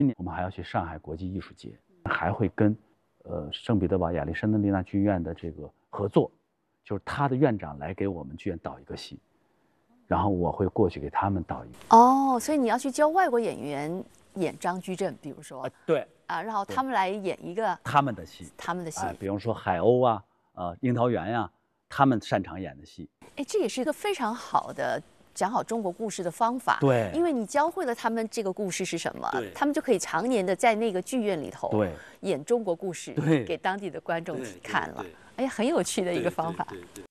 今年我们还要去上海国际艺术节，还会跟圣彼得堡亚历山大丽娜剧院的这个合作，就是他的院长来给我们剧院导一个戏，然后我会过去给他们导一个。 哦，所以你要去教外国演员演张居正，比如说对啊，然后他们来演一个他们的戏， 他们的戏。 比如说海鸥啊，樱桃园呀，他们擅长演的戏。 哎，这也是一个非常好的讲好中国故事的方法。 对， 因为你教会了他们这个故事是什么， 对， 他们就可以常年的在那个剧院里头对演中国故事， 对， 给当地的观众看了。 对， 哎呀，很有趣的一个方法。 对。